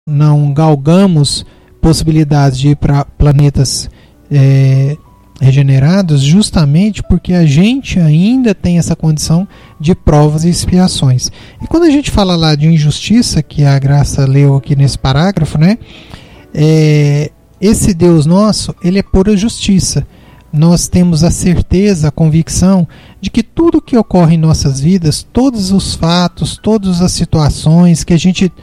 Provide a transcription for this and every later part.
não galgamos possibilidades de ir para planetas regenerados, justamente porque a gente ainda tem essa condição de provas e expiações. E quando a gente fala lá de injustiça, que a Graça leu aqui nesse parágrafo, né, esse Deus nosso, ele é pura justiça. Nós temos a certeza, a convicção de que tudo que ocorre em nossas vidas, todos os fatos, todas as situações que a gente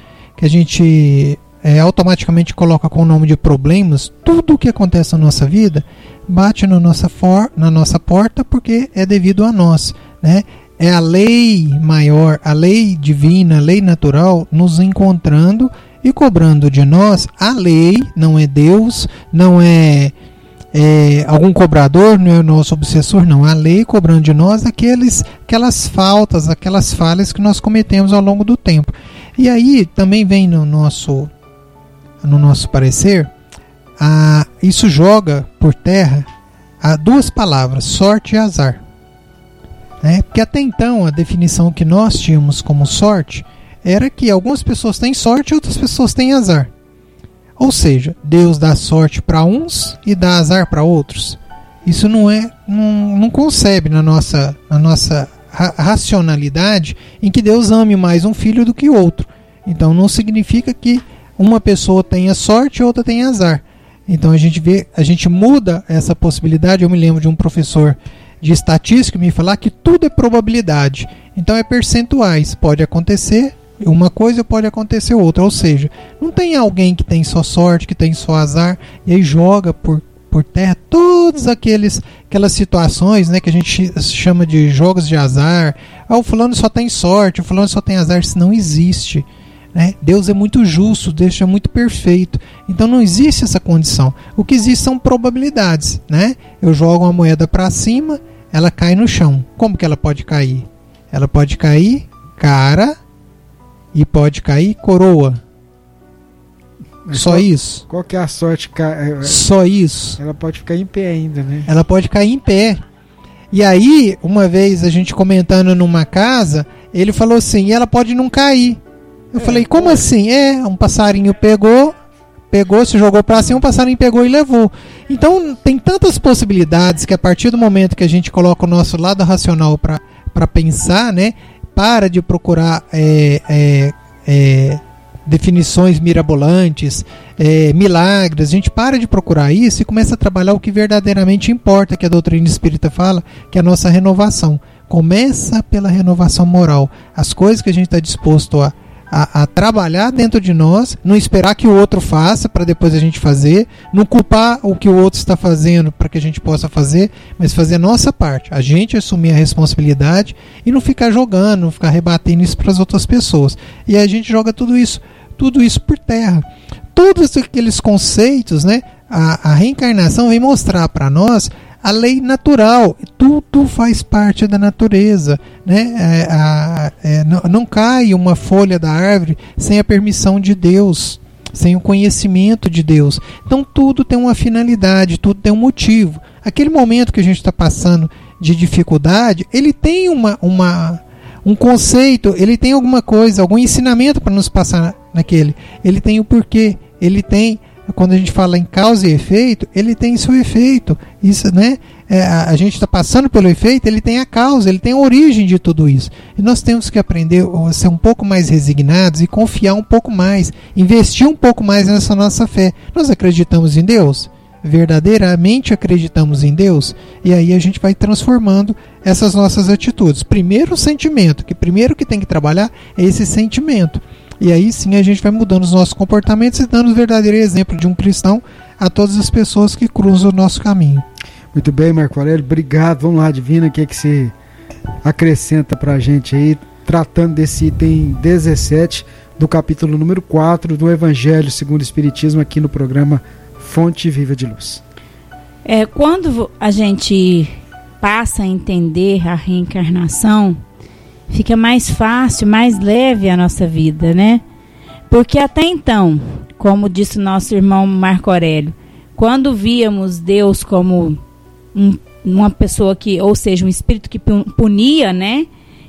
automaticamente coloca com o nome de problemas, tudo o que acontece na nossa vida bate na nossa porta porque é devido a nós, né? É a lei maior, a lei divina, a lei natural nos encontrando e cobrando de nós. A lei não é Deus, não é algum cobrador, não é o nosso obsessor, não. A lei cobrando de nós aquelas faltas, aquelas falhas que nós cometemos ao longo do tempo. E aí também vem no nosso parecer, isso joga por terra duas palavras, sorte e azar. Porque até então a definição que nós tínhamos como sorte era que algumas pessoas têm sorte e outras pessoas têm azar. Ou seja, Deus dá sorte para uns e dá azar para outros. Isso não concebe na nossa racionalidade em que Deus ame mais um filho do que outro. Então não significa que uma pessoa tenha sorte e outra tenha azar. Então a gente muda essa possibilidade. Eu me lembro de um professor de estatística me falar que tudo é probabilidade. Então é percentuais. Pode acontecer uma coisa, pode acontecer outra. Ou seja, não tem alguém que tem só sorte, que tem só azar, e aí joga por terra todas aquelas situações, né, que a gente chama de jogos de azar. O fulano só tem sorte, o fulano só tem azar. Isso não existe. Deus é muito justo, Deus é muito perfeito, então não existe essa condição. O que existe são probabilidades, né? Eu jogo uma moeda para cima, ela cai no chão. Como que ela pode cair? Ela pode cair cara e pode cair coroa. Mas só isso. Qual que é a sorte? Só isso. Ela pode ficar em pé ainda, né? Ela pode cair em pé. E aí, uma vez a gente comentando numa casa, ele falou assim, e ela pode não cair. Eu falei, como assim? Um passarinho pegou, se jogou para cima, um passarinho pegou e levou. Então tem tantas possibilidades que a partir do momento que a gente coloca o nosso lado racional para pensar, né, para de procurar definições mirabolantes, milagres, a gente para de procurar isso e começa a trabalhar o que verdadeiramente importa, que a doutrina espírita fala, que é a nossa renovação. Começa pela renovação moral. As coisas que a gente está disposto a trabalhar dentro de nós, não esperar que o outro faça para depois a gente fazer, não culpar o que o outro está fazendo para que a gente possa fazer, mas fazer a nossa parte, a gente assumir a responsabilidade e não ficar jogando, não ficar rebatendo isso para as outras pessoas. E a gente joga tudo isso por terra. Todos aqueles conceitos, né? A reencarnação vem mostrar para nós a lei natural, tudo faz parte da natureza, né? Não cai uma folha da árvore sem a permissão de Deus, sem o conhecimento de Deus. Então tudo tem uma finalidade, tudo tem um motivo. Aquele momento que a gente está passando de dificuldade, ele tem um conceito, ele tem alguma coisa, algum ensinamento para nos passar naquele. Ele tem o porquê, ele tem... Quando a gente fala em causa e efeito, ele tem seu efeito. Isso, né? A gente está passando pelo efeito, ele tem a causa, ele tem a origem de tudo isso. E nós temos que aprender a ser um pouco mais resignados e confiar um pouco mais, investir um pouco mais nessa nossa fé. Nós acreditamos em Deus? Verdadeiramente acreditamos em Deus? E aí a gente vai transformando essas nossas atitudes. Primeiro o sentimento, que primeiro que tem que trabalhar é esse sentimento. E aí sim a gente vai mudando os nossos comportamentos e dando o verdadeiro exemplo de um cristão a todas as pessoas que cruzam o nosso caminho. Muito bem, Marco Aurélio, obrigado. Vamos lá, Divina, o que é que você acrescenta para a gente aí, tratando desse item 17 do capítulo número 4 do Evangelho segundo o Espiritismo, aqui no programa Fonte Viva de Luz. Quando a gente passa a entender a reencarnação, fica mais fácil, mais leve a nossa vida, né? Porque até então, como disse o nosso irmão Marco Aurélio, quando víamos Deus como uma pessoa que, ou seja, um espírito que punia, né?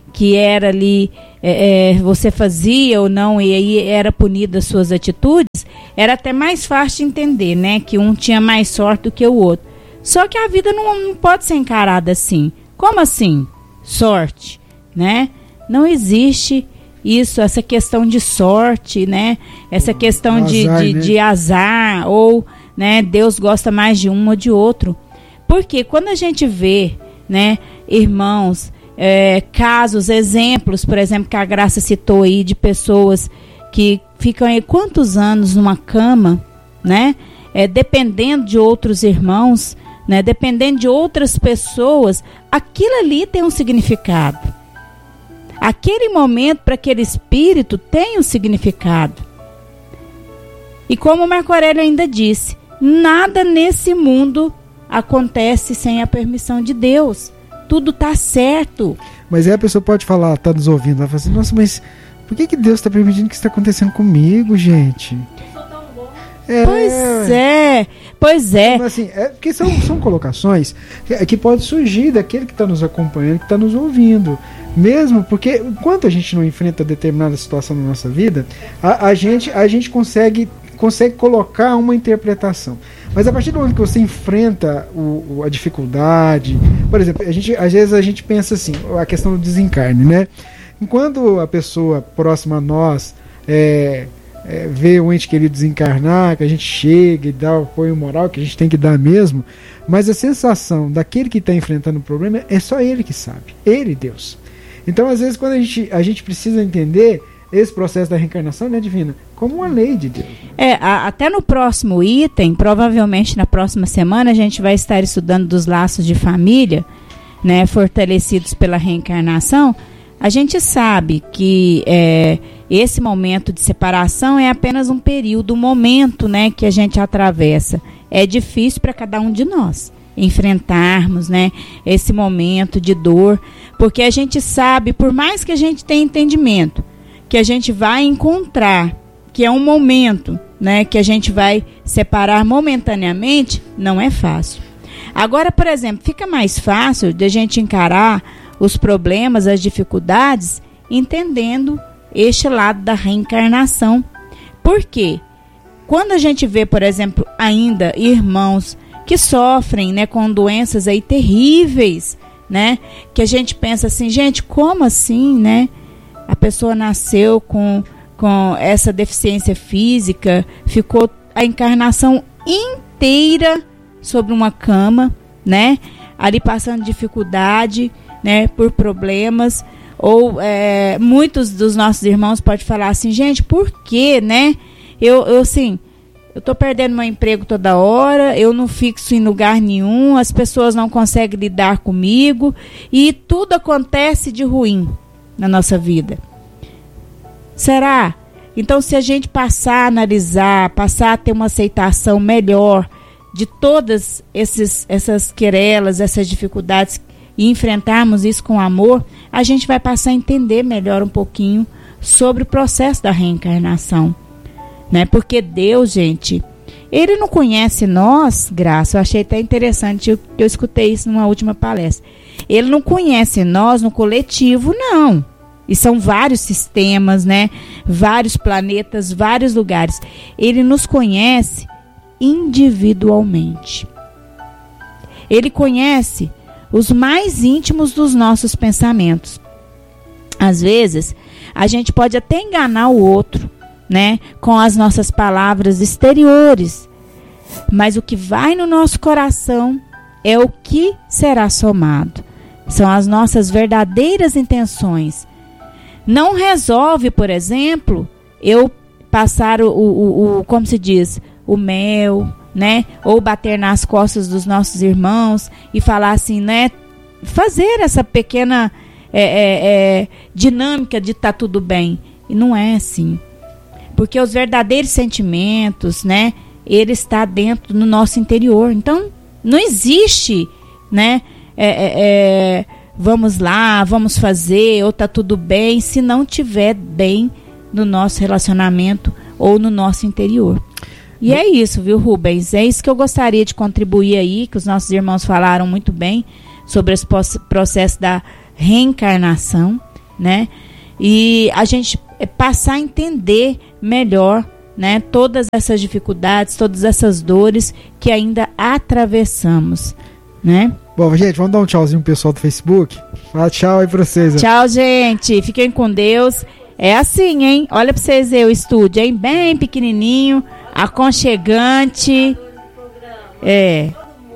que era ali, você fazia ou não, e aí era punida as suas atitudes, era até mais fácil de entender, né? Que um tinha mais sorte do que o outro. Só que a vida não pode ser encarada assim. Como assim? Sorte, né? Não existe isso, essa questão de sorte, né? Essa questão azar, de azar, ou, né, Deus gosta mais de um ou de outro. Porque quando a gente vê, né, irmãos, casos, exemplos, por exemplo, que a Graça citou aí, de pessoas que ficam aí quantos anos numa cama, né, dependendo de outros irmãos, né, dependendo de outras pessoas, aquilo ali tem um significado. Aquele momento para aquele espírito tem um significado. E como o Marco Aurélio ainda disse, nada nesse mundo acontece sem a permissão de Deus. Tudo está certo. Mas aí a pessoa pode falar, tá nos ouvindo, vai falar assim, nossa, mas por que Deus está permitindo que isso está acontecendo comigo, gente? Pois é. Mas, assim, porque são colocações que podem surgir daquele que está nos acompanhando, que está nos ouvindo. Mesmo porque, enquanto a gente não enfrenta determinada situação na nossa vida, a gente consegue colocar uma interpretação. Mas a partir do momento que você enfrenta a dificuldade, por exemplo, às vezes a gente pensa assim, a questão do desencarne, né? Enquanto a pessoa próxima a nós vê o ente querido desencarnar, que a gente chega e dá o apoio moral que a gente tem que dar mesmo, mas a sensação daquele que está enfrentando o problema é só ele que sabe, ele, Deus. Então, às vezes, quando a gente precisa entender esse processo da reencarnação, né, Divina, como uma lei de Deus. Até no próximo item, provavelmente na próxima semana, a gente vai estar estudando dos laços de família, né, fortalecidos pela reencarnação. A gente sabe que esse momento de separação é apenas um período, um momento, né, que a gente atravessa. É difícil para cada um de nós enfrentarmos, né, esse momento de dor, porque a gente sabe, por mais que a gente tenha entendimento, que a gente vai encontrar, que é um momento, né, que a gente vai separar momentaneamente, não é fácil. Agora, por exemplo, fica mais fácil de a gente encarar os problemas, as dificuldades, entendendo este lado da reencarnação. Por quê? Quando a gente vê, por exemplo, ainda irmãos que sofrem, né, com doenças aí terríveis, né, que a gente pensa assim, gente, como assim, né? A pessoa nasceu com essa deficiência física, ficou a encarnação inteira sobre uma cama, né, ali passando dificuldade, né, por problemas, ou muitos dos nossos irmãos podem falar assim, gente, por que, né, eu estou perdendo meu emprego toda hora, eu não fixo em lugar nenhum, as pessoas não conseguem lidar comigo, e tudo acontece de ruim na nossa vida. Será? Então, se a gente passar a analisar, passar a ter uma aceitação melhor de todas essas querelas, essas dificuldades, e enfrentarmos isso com amor, a gente vai passar a entender melhor um pouquinho sobre o processo da reencarnação, né? Porque Deus, gente, Ele não conhece nós, Graça, eu achei até interessante, eu escutei isso numa última palestra. Ele não conhece nós no coletivo, não. E são vários sistemas, né? Vários planetas, vários lugares. Ele nos conhece individualmente. Ele conhece os mais íntimos dos nossos pensamentos. Às vezes, a gente pode até enganar o outro, né, com as nossas palavras exteriores, mas o que vai no nosso coração é o que será somado. São as nossas verdadeiras intenções. Não resolve, por exemplo, eu passar como se diz, o mel, né, ou bater nas costas dos nossos irmãos e falar assim, né, fazer essa pequena dinâmica de tá tudo bem. E não é assim. Porque os verdadeiros sentimentos, né, ele está dentro do nosso interior. Então, não existe, né, vamos lá, vamos fazer, ou tá tudo bem, se não tiver bem no nosso relacionamento ou no nosso interior. E é isso, viu, Rubens? É isso que eu gostaria de contribuir aí, que os nossos irmãos falaram muito bem sobre esse processo da reencarnação. né? E a gente passar a entender melhor, né, todas essas dificuldades, todas essas dores que ainda atravessamos, né? Bom, gente, vamos dar um tchauzinho pro pessoal do Facebook. Fala tchau aí pra vocês. Tchau, gente. Fiquem com Deus. É assim, hein? Olha pra vocês verem o estúdio, hein? Bem pequenininho, aconchegante. É.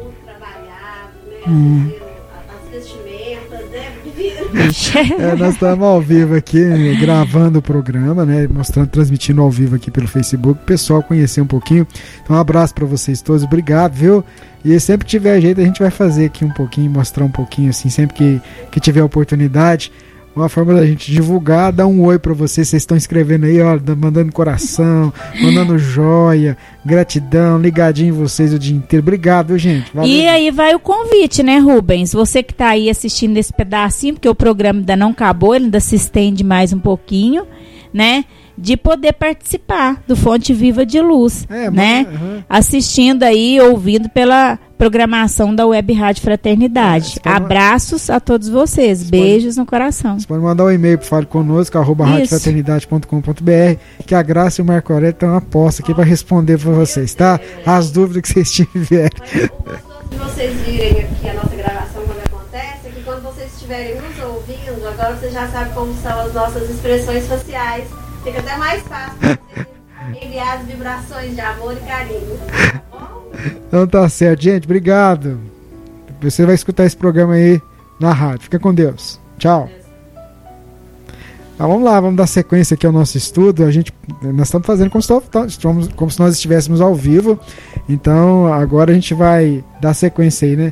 Nós estamos ao vivo aqui, gravando o programa, né? Mostrando, transmitindo ao vivo aqui pelo Facebook, o pessoal conhecer um pouquinho. Então, um abraço para vocês todos, obrigado, viu? E sempre que tiver jeito, a gente vai fazer aqui um pouquinho, mostrar um pouquinho, assim, sempre que tiver oportunidade. Uma forma da gente divulgar, dar um oi pra vocês. Vocês estão escrevendo aí, ó, mandando coração, mandando joia, gratidão, ligadinho em vocês o dia inteiro. Obrigado, viu, gente? Valeu. E aí vai o convite, né, Rubens? Você que tá aí assistindo esse pedacinho, porque o programa ainda não acabou, ele ainda se estende mais um pouquinho, né? De poder participar do Fonte Viva de Luz, né? Assistindo aí, ouvindo pela programação da Web Rádio Fraternidade. Abraços a todos vocês, beijos no coração. Você pode mandar um e-mail para Fale Conosco, @radiofraternidade.com.br, que a Graça e o Marco Aurélio estão a posta aqui para responder para vocês, tá? As dúvidas que vocês tiverem. Se vocês virem aqui a nossa gravação quando acontece, é que quando vocês estiverem nos ouvindo, agora vocês já sabem como são as nossas expressões faciais. Fica até mais fácil enviar as vibrações de amor e carinho. Tá bom? Então tá certo, gente. Obrigado. Você vai escutar esse programa aí na rádio. Fica com Deus. Tchau. Vamos lá, vamos dar sequência aqui ao nosso estudo. Nós estamos fazendo como se nós estivéssemos ao vivo. Então agora a gente vai dar sequência aí, né?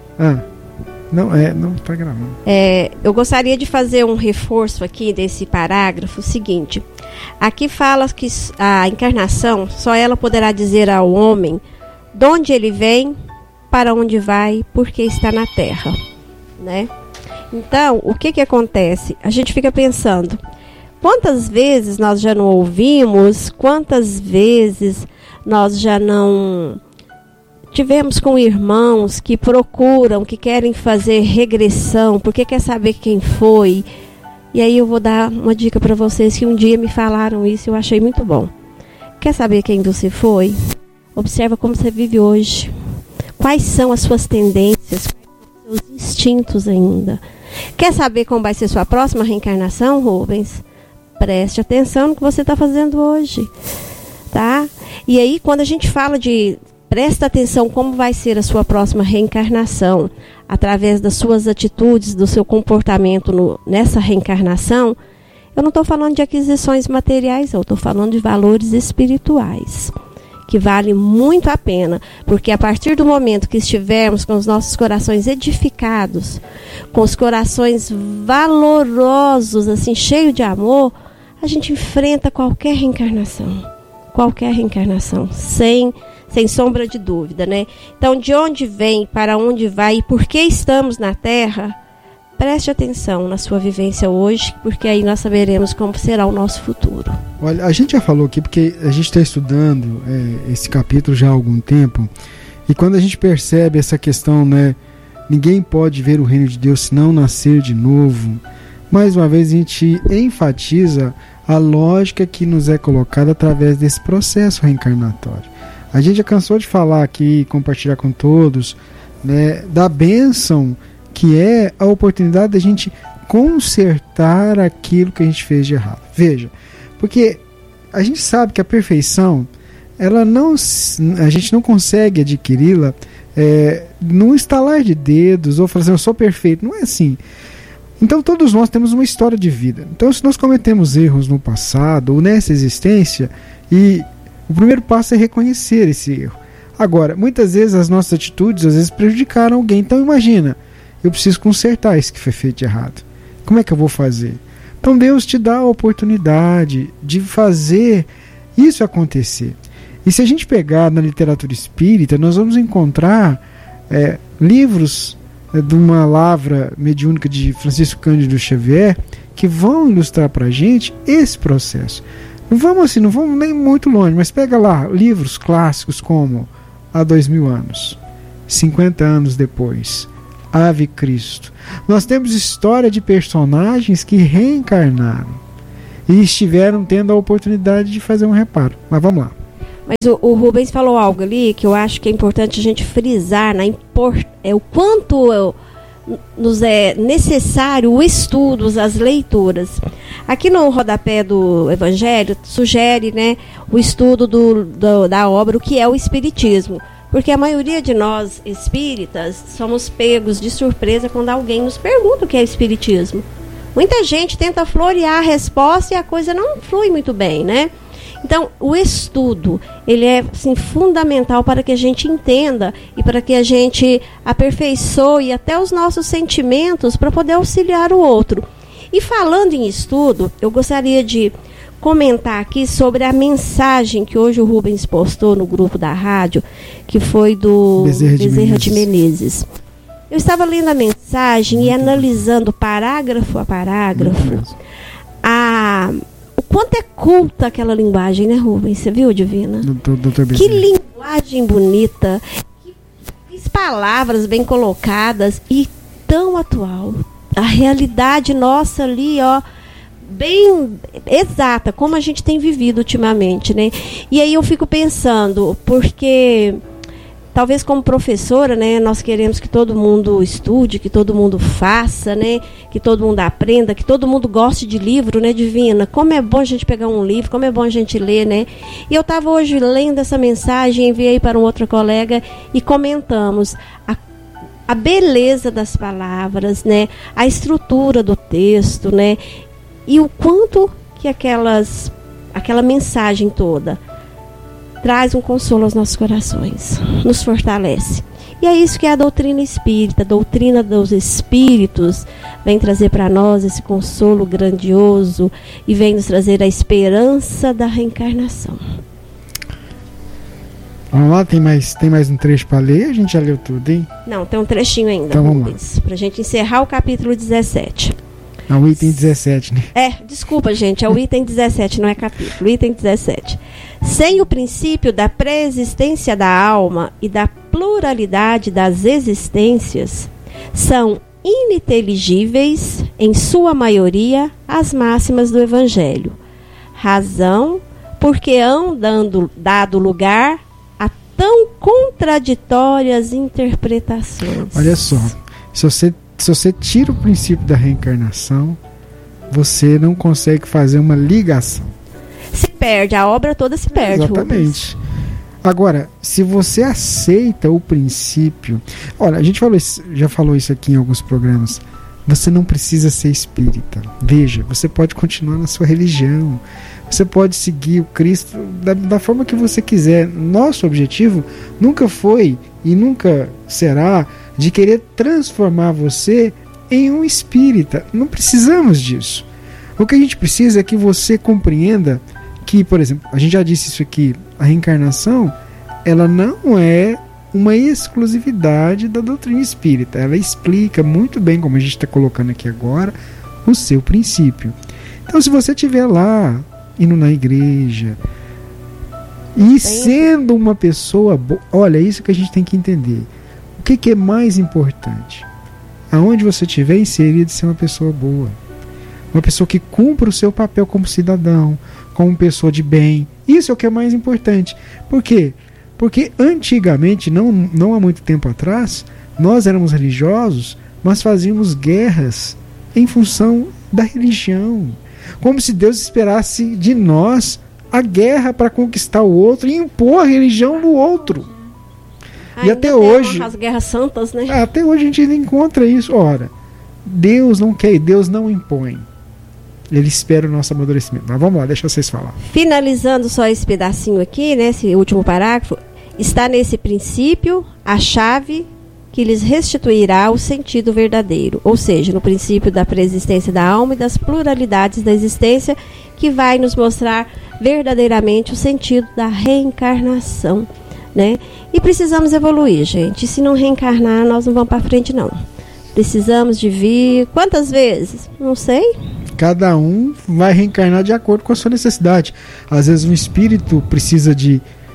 Não está gravando. Eu gostaria de fazer um reforço aqui desse parágrafo seguinte. Aqui fala que a encarnação, só ela poderá dizer ao homem de onde ele vem, para onde vai, porque está na Terra, né? Então, o que acontece? A gente fica pensando, quantas vezes nós já não ouvimos, quantas vezes nós já não tivemos com irmãos que procuram, que querem fazer regressão, porque quer saber quem foi. E aí eu vou dar uma dica para vocês que um dia me falaram isso e eu achei muito bom. Quer saber quem você foi? Observa como você vive hoje. Quais são as suas tendências, quais são os seus instintos ainda. Quer saber como vai ser sua próxima reencarnação, Rubens? Preste atenção no que você está fazendo hoje, tá? E aí, quando a gente fala de presta atenção como vai ser a sua próxima reencarnação, através das suas atitudes, do seu comportamento nessa reencarnação, eu não estou falando de aquisições materiais, eu estou falando de valores espirituais, que vale muito a pena, porque a partir do momento que estivermos com os nossos corações edificados, com os corações valorosos, assim, cheio de amor, a gente enfrenta qualquer reencarnação, sem sombra de dúvida, né? Então, de onde vem, para onde vai e por que estamos na Terra, preste atenção na sua vivência hoje, porque aí nós saberemos como será o nosso futuro. Olha, a gente já falou aqui, porque a gente está estudando esse capítulo já há algum tempo, e quando a gente percebe essa questão, né, ninguém pode ver o reino de Deus se não nascer de novo, mais uma vez a gente enfatiza a lógica que nos é colocada através desse processo reencarnatório. A gente já cansou de falar aqui, compartilhar com todos, né, da bênção que é a oportunidade da gente consertar aquilo que a gente fez de errado. Veja, porque a gente sabe que a perfeição, a gente não consegue adquiri-la num estalar de dedos ou falar assim, eu sou perfeito. Não é assim. Então todos nós temos uma história de vida. Então se nós cometemos erros no passado ou nessa existência, e o primeiro passo é reconhecer esse erro. Agora, muitas vezes as nossas atitudes às vezes prejudicaram alguém. Então imagina, eu preciso consertar isso que foi feito de errado. Como é que eu vou fazer? Então Deus te dá a oportunidade de fazer isso acontecer. E se a gente pegar na literatura espírita, nós vamos encontrar livros de uma lavra mediúnica de Francisco Cândido Xavier que vão ilustrar para a gente esse processo. Não vamos nem muito longe, mas pega lá livros clássicos como Há 2000 anos, 50 anos depois, Ave Cristo. Nós temos história de personagens que reencarnaram e estiveram tendo a oportunidade de fazer um reparo. Mas vamos lá. Mas o Rubens falou algo ali que eu acho que é importante a gente frisar o quanto nos é necessário o estudo, as leituras. Aqui no rodapé do Evangelho sugere, né, o estudo da obra, o que é o Espiritismo. Porque a maioria de nós espíritas somos pegos de surpresa quando alguém nos pergunta o que é Espiritismo. Muita gente tenta florear a resposta e a coisa não flui muito bem, né? Então, o estudo, ele é assim, fundamental para que a gente entenda e para que a gente aperfeiçoe até os nossos sentimentos para poder auxiliar o outro. E falando em estudo, eu gostaria de comentar aqui sobre a mensagem que hoje o Rubens postou no grupo da rádio, que foi do Bezerra de Menezes. Eu estava lendo a mensagem e analisando parágrafo a parágrafo o quanto é culta aquela linguagem, né, Rubens? Você viu, Divina? Que linguagem bonita, que palavras bem colocadas e tão atual. A realidade nossa ali, ó, bem exata, como a gente tem vivido ultimamente, né? E aí eu fico pensando, porque talvez como professora, né, nós queremos que todo mundo estude, que todo mundo faça, né, que todo mundo aprenda, que todo mundo goste de livro, né, Divina? Como é bom a gente pegar um livro, como é bom a gente ler, né? E eu estava hoje lendo essa mensagem, enviei para um outro colega e comentamos a beleza das palavras, né, a estrutura do texto, né, e o quanto que aquela mensagem toda traz um consolo aos nossos corações, nos fortalece. E é isso que é a doutrina espírita, a doutrina dos espíritos vem trazer para nós esse consolo grandioso e vem nos trazer a esperança da reencarnação. Vamos lá, tem mais um trecho para ler? A gente já leu tudo, hein? Não, tem um trechinho ainda, então, vamos lá. Para a gente encerrar o capítulo 17. Não, o item 17, né? Desculpa, gente, é o item 17, não é capítulo, item 17. Sem o princípio da preexistência da alma e da pluralidade das existências, são ininteligíveis, em sua maioria, as máximas do Evangelho. Razão porque hão dado lugar a tão contraditórias interpretações. Olha só, se você tira o princípio da reencarnação, você não consegue fazer uma ligação. Se perde, a obra toda se perde. Exatamente. Rubens. Agora, se você aceita o princípio... Olha, a gente já falou isso aqui em alguns programas. Você não precisa ser espírita. Veja, você pode continuar na sua religião. Você pode seguir o Cristo da forma que você quiser. Nosso objetivo nunca foi e nunca será de querer transformar você em um espírita. Não precisamos disso. O que a gente precisa é que você compreenda que, por exemplo, a gente já disse isso aqui, a reencarnação, ela não é uma exclusividade da doutrina espírita. Ela explica muito bem, como a gente está colocando aqui agora, o seu princípio. Então, se você estiver lá, indo na igreja, e sendo uma pessoa boa, olha, é isso que a gente tem que entender. O que é mais importante? Aonde você estiver inserido, ser uma pessoa boa. Uma pessoa que cumpra o seu papel como cidadão, como pessoa de bem. Isso é o que é mais importante. Por quê? Porque antigamente, não há muito tempo atrás, nós éramos religiosos, mas fazíamos guerras em função da religião. Como se Deus esperasse de nós a guerra para conquistar o outro e impor a religião no outro. E até hoje... as guerras santas, né? Até hoje a gente ainda encontra isso. Ora, Deus não quer, Deus não impõe. Ele espera o nosso amadurecimento. Mas vamos lá, deixa vocês falar. Finalizando só esse pedacinho aqui, né, esse último parágrafo, está nesse princípio a chave que lhes restituirá o sentido verdadeiro, ou seja, no princípio da preexistência da alma e das pluralidades da existência, que vai nos mostrar verdadeiramente o sentido da reencarnação, né? E precisamos evoluir, gente. Se não reencarnar, nós não vamos para frente, não. Precisamos de vir... Quantas vezes? Não sei. Cada um vai reencarnar de acordo com a sua necessidade. Às vezes um espírito precisa de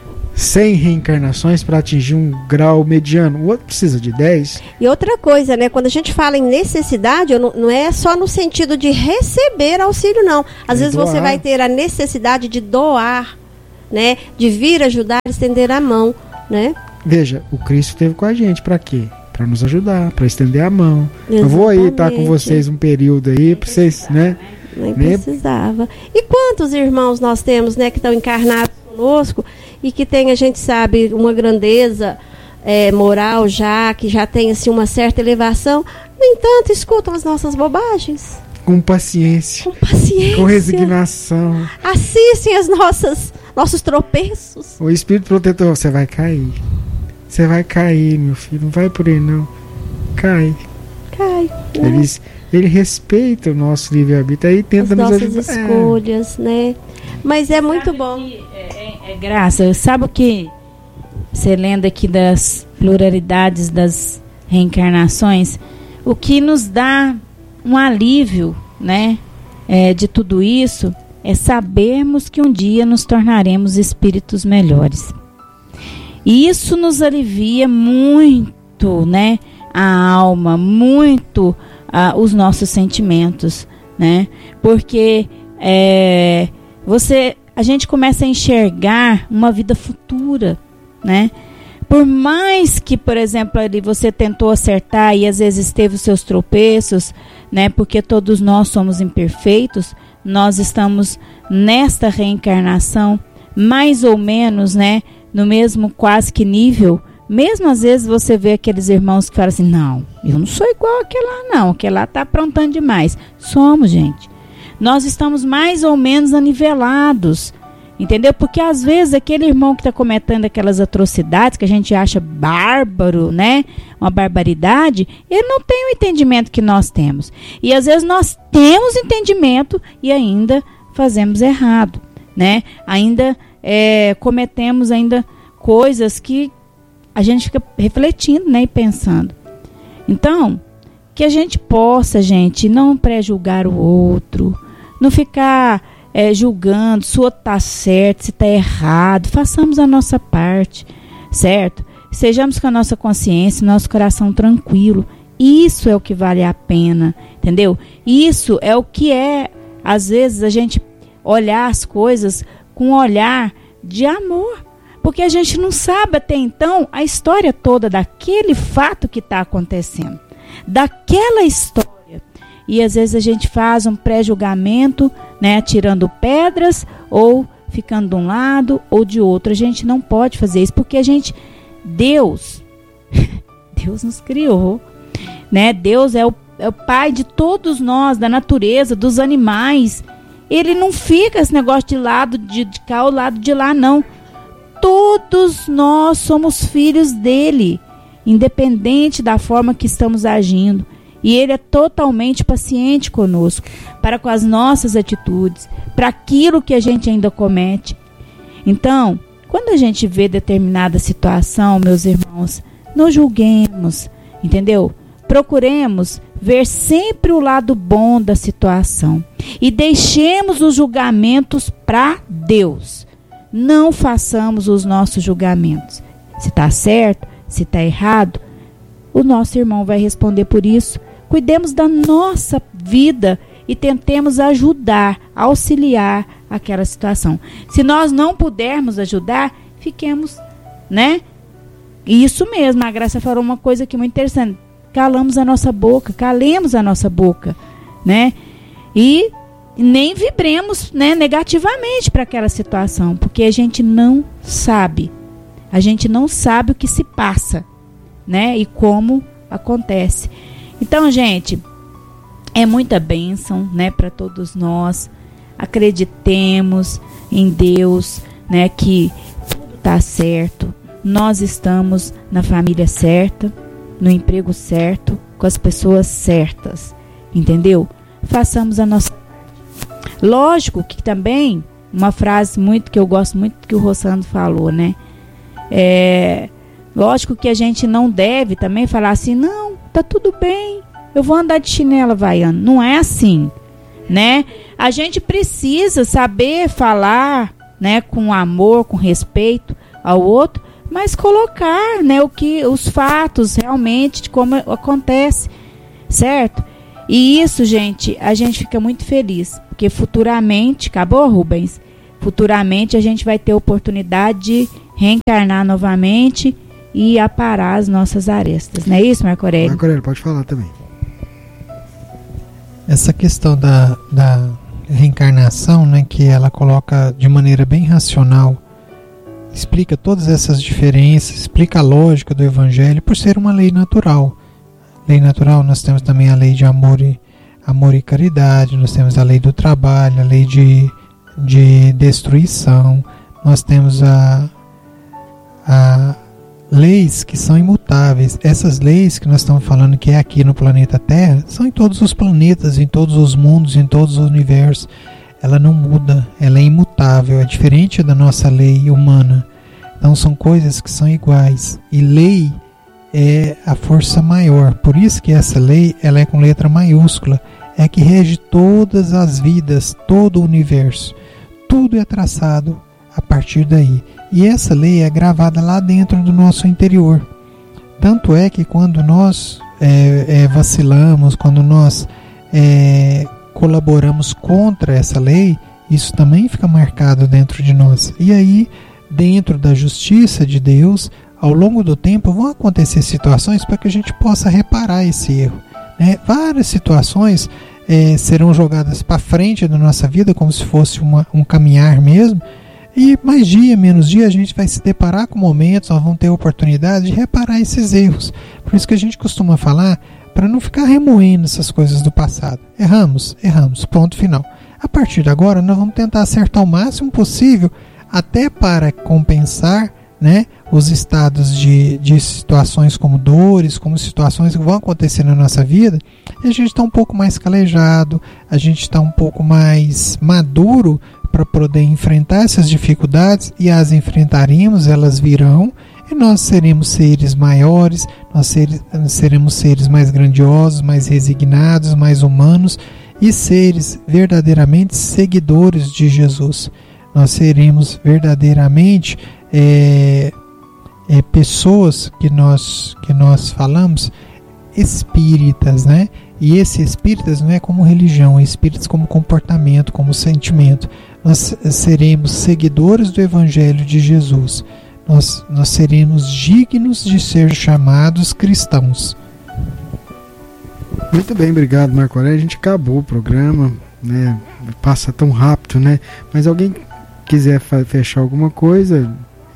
100 reencarnações para atingir um grau mediano. O outro precisa de 10. E outra coisa, né? Quando a gente fala em necessidade, não é só no sentido de receber auxílio, não. Às vezes doar. você vai ter a necessidade de doar, né? De vir ajudar, estender a mão, né? Veja, o Cristo esteve com a gente para quê? Para nos ajudar, para estender a mão. Eu vou aí estar com vocês um período aí, para vocês, né? Nem precisava. E quantos irmãos nós temos, né, que estão encarnados conosco e que tem, a gente sabe, uma grandeza moral já, que já tem assim uma certa elevação, no entanto, escutam as nossas bobagens. Com paciência. Com paciência. Com resignação. Assistem as nossos tropeços. O Espírito Protetor, você vai cair. Você vai cair, meu filho. Não vai por aí, não. Cai. Cai. Né? Ele respeita o nosso livre-arbítrio. Aí tenta nos ajudar. As nossas escolhas, né? Mas é muito bom. Graça, sabe o que você lendo aqui das pluralidades das reencarnações? O que nos dá um alívio, né, de tudo isso é sabermos que um dia nos tornaremos espíritos melhores. E isso nos alivia muito, né, a alma, muito os nossos sentimentos, né? Porque a gente começa a enxergar uma vida futura, né? Por mais que, por exemplo, ali você tentou acertar e às vezes teve os seus tropeços, né? Porque todos nós somos imperfeitos, nós estamos nesta reencarnação mais ou menos, né, no mesmo quase que nível. Mesmo às vezes você vê aqueles irmãos que falam assim, não, eu não sou igual àquele lá não, aquele lá está aprontando demais. Somos, gente. Nós estamos mais ou menos anivelados, entendeu? Porque às vezes aquele irmão que está cometendo aquelas atrocidades que a gente acha bárbaro, né? Uma barbaridade, ele não tem o entendimento que nós temos. E às vezes nós temos entendimento e ainda fazemos errado, né? Ainda cometemos ainda coisas que a gente fica refletindo, né? E pensando. Então, que a gente possa, gente, não pré-julgar o outro, não ficar julgando se o outro está certo, se está errado. Façamos a nossa parte, certo? Sejamos com a nossa consciência, nosso coração tranquilo. Isso é o que vale a pena, entendeu? Isso é o que às vezes, a gente olhar as coisas com um olhar de amor. Porque a gente não sabe até então a história toda daquele fato que está acontecendo. Daquela história. E às vezes a gente faz um pré-julgamento, né, atirando pedras ou ficando de um lado ou de outro. A gente não pode fazer isso porque Deus nos criou, né? Deus é o pai de todos nós, da natureza, dos animais. Ele não fica esse negócio de lado de cá ou lado de lá, não. Todos nós somos filhos dele, independente da forma que estamos agindo. E ele é totalmente paciente conosco, para com as nossas atitudes, para aquilo que a gente ainda comete. Então, quando a gente vê determinada situação, meus irmãos, não julguemos, entendeu? Procuremos ver sempre o lado bom da situação e deixemos os julgamentos para Deus. Não façamos os nossos julgamentos. Se está certo, se está errado, o nosso irmão vai responder por isso. Cuidemos da nossa vida e tentemos ajudar, auxiliar aquela situação. Se nós não pudermos ajudar, fiquemos, né? Isso mesmo, a Graça falou uma coisa aqui muito interessante. Calemos a nossa boca, né? E nem vibremos, né, negativamente para aquela situação, porque a gente não sabe. A gente não sabe o que se passa, né? E como acontece. Então, gente, é muita bênção, né, para todos nós. Acreditemos em Deus, né, que tudo está certo. Nós estamos na família certa, no emprego certo, com as pessoas certas, entendeu? Façamos a nossa parte. Lógico que também, uma frase que eu gosto muito que o Rossando falou, né? Lógico que a gente não deve também falar assim, não, tá tudo bem, eu vou andar de chinela havaiana. Não é assim, né? A gente precisa saber falar, né, com amor, com respeito, ao outro, mas colocar, né, os fatos realmente de como acontece, certo? E isso, gente, a gente fica muito feliz, porque futuramente, acabou, Rubens? Futuramente a gente vai ter oportunidade de reencarnar novamente e aparar as nossas arestas. Não é isso, Marco Aurélio? Marco Aurélio, pode falar também. Essa questão da reencarnação, né, que ela coloca de maneira bem racional, explica todas essas diferenças, explica a lógica do Evangelho por ser uma lei natural. Lei natural, nós temos também a lei de amor e caridade, nós temos a lei do trabalho, a lei de destruição, nós temos a leis que são imutáveis. Essas leis que nós estamos falando que é aqui no planeta Terra, são em todos os planetas, em todos os mundos, em todos os universos. Ela não muda, ela é imutável, é diferente da nossa lei humana. Então são coisas que são iguais. E lei é a força maior. Por isso que essa lei, ela é com letra maiúscula. É que rege todas as vidas, todo o universo. Tudo é traçado a partir daí. E essa lei é gravada lá dentro do nosso interior. Tanto é que quando nós vacilamos, quando nós colaboramos contra essa lei, isso também fica marcado dentro de nós. E aí, dentro da justiça de Deus, ao longo do tempo vão acontecer situações para que a gente possa reparar esse erro, né? Várias situações serão jogadas para frente da nossa vida, como se fosse um caminhar mesmo, e mais dia, menos dia, a gente vai se deparar com momentos, nós vamos ter a oportunidade de reparar esses erros. Por isso que a gente costuma falar, para não ficar remoendo essas coisas do passado. Erramos, ponto final. A partir de agora, nós vamos tentar acertar o máximo possível, até para compensar, né, os estados de situações como dores, como situações que vão acontecer na nossa vida, e a gente está um pouco mais calejado, a gente está um pouco mais maduro para poder enfrentar essas dificuldades, e as enfrentaremos, elas virão, e nós seremos seres maiores, nós seremos seres mais grandiosos, mais resignados, mais humanos, e seres verdadeiramente seguidores de Jesus. Nós seremos verdadeiramente pessoas que nós falamos espíritas, né? E esse espíritas não é como religião, é espíritas como comportamento, como sentimento. Nós seremos seguidores do Evangelho de Jesus. Nós seremos dignos de ser chamados cristãos. Muito bem, obrigado, Marco Aurélio. A gente acabou o programa, né? Passa tão rápido, né? Mas alguém quiser fechar alguma coisa,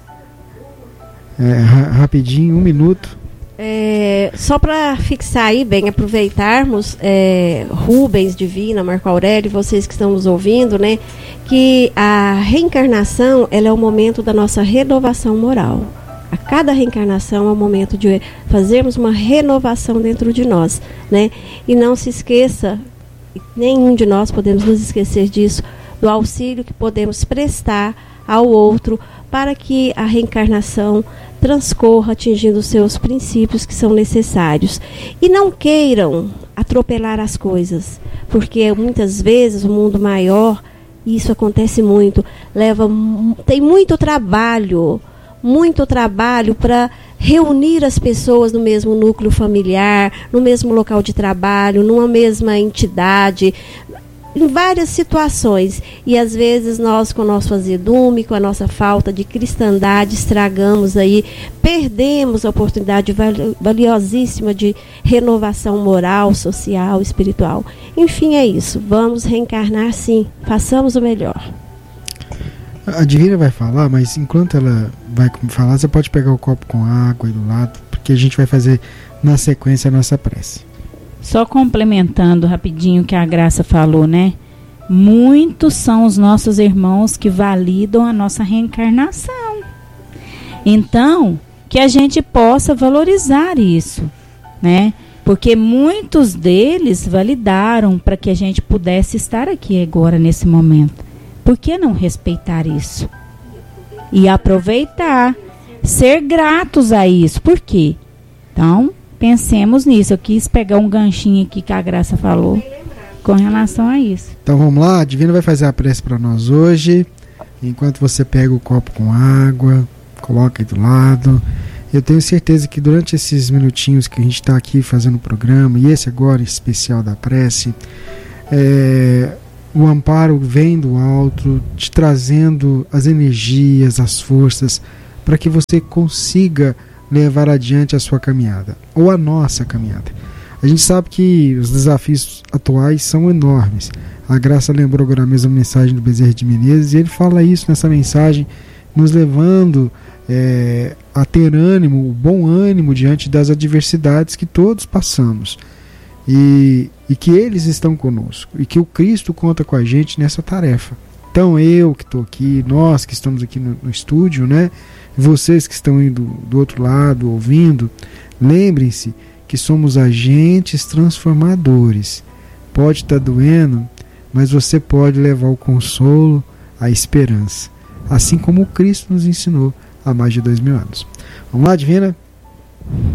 rapidinho, 1 minuto. Só para fixar aí, bem, aproveitarmos, Rubens, Divina, Marco Aurélio, vocês que estão nos ouvindo, né, que a reencarnação, ela é o momento da nossa renovação moral. A cada reencarnação é o momento de fazermos uma renovação dentro de nós, né? E não se esqueça, nenhum de nós podemos nos esquecer disso, do auxílio que podemos prestar ao outro para que a reencarnação transcorra atingindo os seus princípios que são necessários. E não queiram atropelar as coisas, porque muitas vezes o mundo maior, e isso acontece muito, tem muito trabalho para reunir as pessoas no mesmo núcleo familiar, no mesmo local de trabalho, numa mesma entidade, em várias situações. E às vezes nós, com o nosso azedume, com a nossa falta de cristandade, estragamos aí, perdemos a oportunidade valiosíssima de renovação moral, social, espiritual. Enfim, é isso. Vamos reencarnar sim. Façamos o melhor. A Divina vai falar, mas enquanto ela vai falar, você pode pegar o copo com água aí do lado, porque a gente vai fazer na sequência a nossa prece. Só complementando rapidinho o que a Graça falou, né? Muitos são os nossos irmãos que validam a nossa reencarnação. Então, que a gente possa valorizar isso, né? Porque muitos deles validaram para que a gente pudesse estar aqui agora, nesse momento. Por que não respeitar isso? E aproveitar, ser gratos a isso. Por quê? Então, pensemos nisso. Eu quis pegar um ganchinho aqui que a Graça falou com relação a isso. Então vamos lá, a Divina vai fazer a prece para nós hoje. Enquanto você pega o copo com água, coloca aí do lado. Eu tenho certeza que durante esses minutinhos que a gente está aqui fazendo o programa, e esse agora especial da prece, o amparo vem do alto, te trazendo as energias, as forças, para que você consiga levar adiante a sua caminhada, ou a nossa caminhada. A gente sabe que os desafios atuais são enormes. A Graça lembrou agora mesmo a mensagem do Bezerra de Menezes, e ele fala isso nessa mensagem, nos levando a ter ânimo, o bom ânimo diante das adversidades que todos passamos, e que eles estão conosco, e que o Cristo conta com a gente nessa tarefa. Então eu que estou aqui, nós que estamos aqui no estúdio, né? Vocês que estão indo do outro lado ouvindo, lembrem-se que somos agentes transformadores. Pode estar doendo, mas você pode levar o consolo, a esperança, assim como o Cristo nos ensinou há mais de 2000 anos. Vamos lá, Divina?